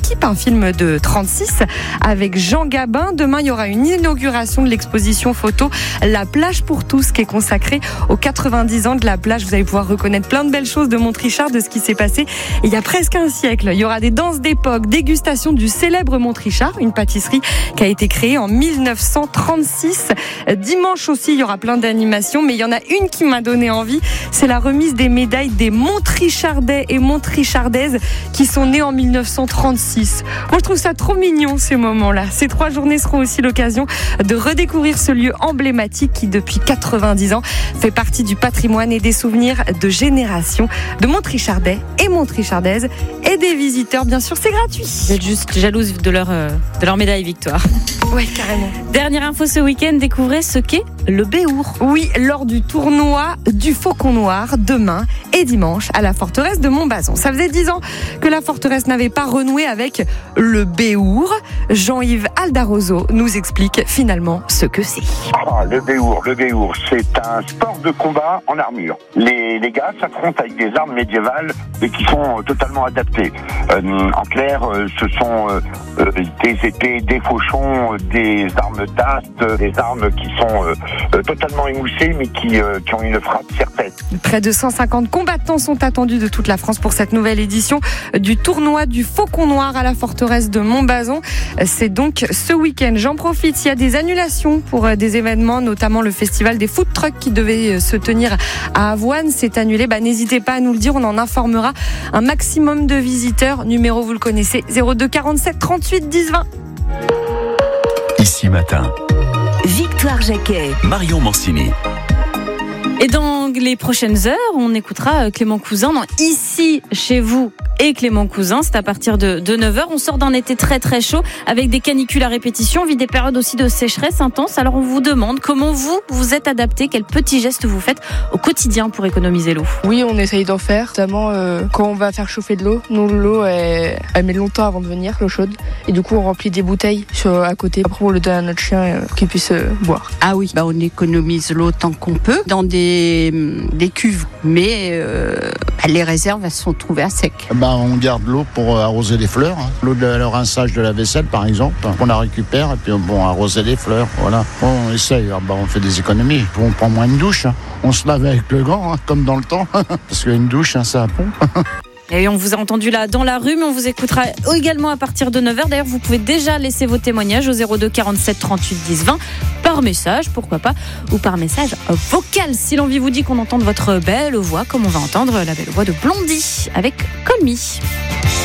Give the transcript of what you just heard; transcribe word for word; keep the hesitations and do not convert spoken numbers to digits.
L'équipe, un film de trente-six avec Jean Gabin. Demain, il y aura une inauguration de l'exposition photo La plage pour tous qui est consacrée aux quatre-vingt-dix ans de la plage. Vous allez pouvoir reconnaître plein de belles choses de Montrichard, de ce qui s'est passé il y a presque un siècle. Il y aura des danses d'époque, dégustation du célèbre Montrichard, une pâtisserie qui a été créée en mille neuf cent trente-six. Dimanche aussi, il y aura plein d'animations, mais il y en a une qui m'a donné envie. C'est la remise des médailles des Montrichardais et Montrichardaises qui sont nés en mille neuf cent trente-six. Moi, je trouve ça trop mignon, ces moments-là. Ces trois journées seront aussi l'occasion de redécouvrir ce lieu emblématique qui, depuis quatre-vingt-dix ans, fait partie du patrimoine et des souvenirs de générations de Montrichardais et Montrichardaises et des visiteurs. Bien sûr, c'est gratuit. Vous êtes juste jalouse de leur, euh, de leur médaille victoire. Ouais, carrément. Dernière info ce week-end, découvrez ce qu'est le Béour. Oui, lors du tournoi du Faucon Noir, demain et dimanche, à la forteresse de Montbazon. Ça faisait dix ans que la forteresse n'avait pas renoué avec le Béour. Jean-Yves Aldaroso nous explique finalement ce que c'est. Ah, le Béour, le Béour, c'est un sport de combat en armure. Les, les gars s'affrontent avec des armes médiévales et qui sont totalement adaptées. Euh, en clair, euh, ce sont euh, euh, des épées, des fauchons, des armes d'ast, des armes qui sont euh, euh, totalement émoussées mais qui, euh, qui ont une frappe certaine. Près de cent cinquante combattants sont attendus de toute la France pour cette nouvelle édition du tournoi du Faucon Noir à la forteresse de Montbazon. C'est donc ce week-end. J'en profite, il y a des annulations pour des événements, notamment le festival des food trucks qui devait se tenir à Avoine. C'est annulé. Bah, n'hésitez pas à nous le dire, on en informera un maximum de visiteurs. Numéro, vous le connaissez, zéro deux quarante-sept trente-huit dix vingt. Ici matin, Victoire Jacquet, Marion Mancini. Et dans les prochaines heures, on écoutera Clément Cousin dans Ici, chez vous et Clément Cousin. C'est à partir de, de neuf heures. On sort d'un été très très chaud avec des canicules à répétition. On vit des périodes aussi de sécheresse intense. Alors on vous demande comment vous vous êtes adapté, quels petits gestes vous faites au quotidien pour économiser l'eau. Oui, on essaye d'en faire, notamment euh, quand on va faire chauffer de l'eau. Nous, l'eau, elle, elle met longtemps avant de venir, l'eau chaude. Et du coup, on remplit des bouteilles sur, à côté. Après, on le donne à notre chien euh, pour qu'il puisse euh, boire. Ah oui, bah on économise l'eau tant qu'on peut dans des, des cuves. Mais euh, les réserves, elles sont trouvées à sec. Bah, on garde l'eau pour arroser les fleurs. Hein. L'eau de le rinçage de la vaisselle, par exemple. On la récupère et puis bon, arroser les fleurs. Voilà. Bon, on essaye. Bah, on fait des économies. On prend moins de douche. Hein. On se lave avec le gant, hein, comme dans le temps. Parce qu'une douche, hein, ça pompe. Et on vous a entendu là dans la rue, mais on vous écoutera également à partir de neuf heures. D'ailleurs, vous pouvez déjà laisser vos témoignages au zéro deux quarante-sept trente-huit dix vingt par message, pourquoi pas, ou par message vocal. Si l'envie vous dit qu'on entende votre belle voix, comme on va entendre la belle voix de Blondie avec Call Me.